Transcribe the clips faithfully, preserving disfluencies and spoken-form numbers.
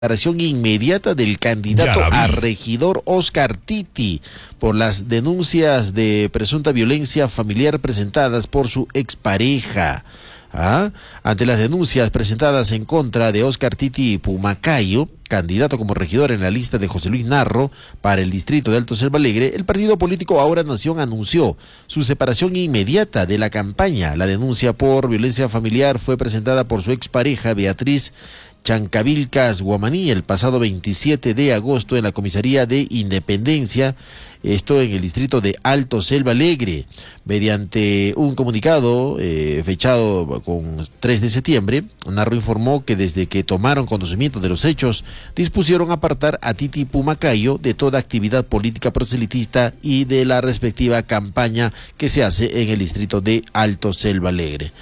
Declaración inmediata del candidato a regidor Oscar Titi por las denuncias de presunta violencia familiar presentadas por su expareja. ¿Ah? Ante las denuncias presentadas en contra de Oscar Titi Pumacayo, candidato como regidor en la lista de José Luis Narro para el distrito de Alto Selva Alegre, el partido político Ahora Nación anunció su separación inmediata de la campaña. La denuncia por violencia familiar fue presentada por su expareja Beatriz Chancavilcas Guamaní el pasado veintisiete de agosto en la comisaría de Independencia, esto en el distrito de Alto Selva Alegre. Mediante un comunicado eh, fechado con tres de septiembre, Narro informó que desde que tomaron conocimiento de los hechos, dispusieron apartar a Titi Pumacayo de toda actividad política proselitista y de la respectiva campaña que se hace en el distrito de Alto Selva Alegre.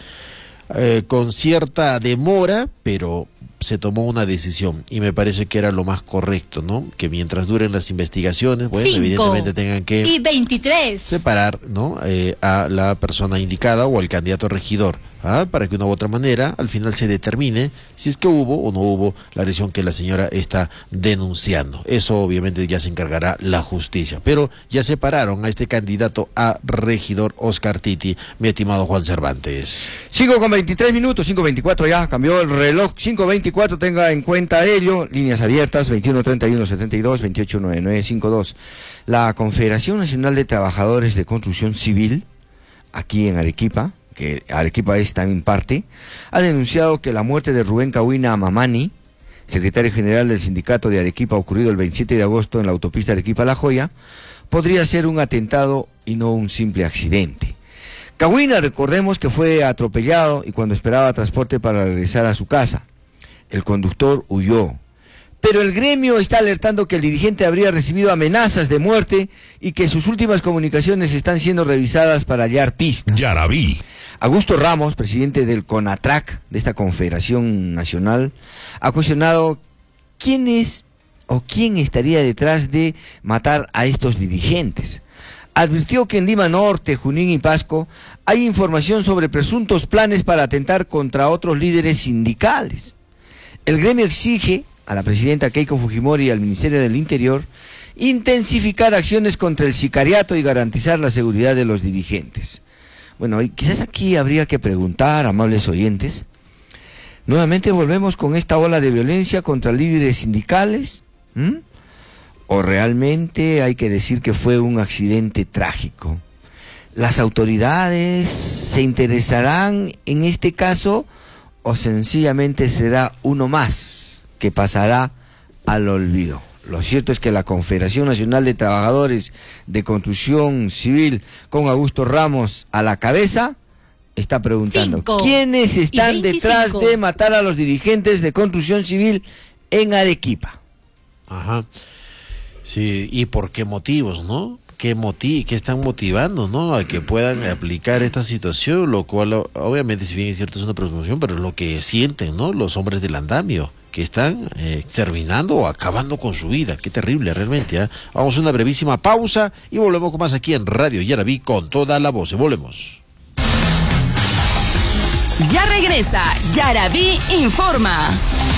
Eh, con cierta demora, pero se tomó una decisión y me parece que era lo más correcto, ¿no? Que mientras duren las investigaciones, bueno, Cinco evidentemente tengan que y veintitrés separar, ¿no? Eh, a la persona indicada o al candidato a regidor, ¿ah? Para que de una u otra manera al final se determine si es que hubo o no hubo la agresión que la señora está denunciando. Eso obviamente ya se encargará la justicia, pero ya separaron a este candidato a regidor Oscar Titi, mi estimado Juan Cervantes. cinco con veintitrés minutos, cinco veinticuatro ya, cambió el reloj, cinco veinticuatro, tenga en cuenta ello, líneas abiertas, veintiuno treinta y uno setenta y dos, veintiocho noventa y nueve cincuenta y dos. La Confederación Nacional de Trabajadores de Construcción Civil, aquí en Arequipa, que Arequipa es también parte, ha denunciado que la muerte de Rubén Cahuina Mamani, secretario general del sindicato de Arequipa, ocurrido el veintisiete de agosto en la autopista Arequipa-La Joya, podría ser un atentado y no un simple accidente. Cahuina, recordemos que fue atropellado y cuando esperaba transporte para regresar a su casa, el conductor huyó. Pero el gremio está alertando que el dirigente habría recibido amenazas de muerte y que sus últimas comunicaciones están siendo revisadas para hallar pistas. Ya la vi. Augusto Ramos, presidente del CONATRAC, de esta Confederación Nacional, ha cuestionado quién es o quién estaría detrás de matar a estos dirigentes. Advirtió que en Lima Norte, Junín y Pasco hay información sobre presuntos planes para atentar contra otros líderes sindicales. El gremio exige a la presidenta Keiko Fujimori y al Ministerio del Interior intensificar acciones contra el sicariato y garantizar la seguridad de los dirigentes. Bueno, y quizás aquí habría que preguntar, amables oyentes, nuevamente volvemos con esta ola de violencia contra líderes sindicales, ¿Mm? ¿O realmente hay que decir que fue un accidente trágico? ¿Las autoridades se interesarán en este caso o sencillamente será uno más que pasará al olvido? Lo cierto es que la Confederación Nacional de Trabajadores de Construcción Civil, con Augusto Ramos a la cabeza, está preguntando Cinco ¿quiénes están detrás de matar a los dirigentes de construcción civil en Arequipa? Ajá. Sí, ¿y por qué motivos, no? ¿Qué motiv qué están motivando, no? A que puedan aplicar esta situación, lo cual obviamente, si bien es cierto, es una presunción, pero es lo que sienten, ¿no? Los hombres del andamio, que están eh, exterminando o acabando con su vida. Qué terrible realmente, ¿eh? Vamos a una brevísima pausa y volvemos con más aquí en Radio Yaraví con toda la voz. Volvemos. Ya regresa Yaraví Informa.